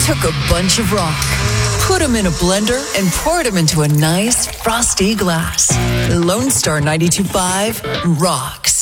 took a bunch of rock, put them in a blender, and poured them into a nice, frosty glass. Lone Star 92.5 rocks.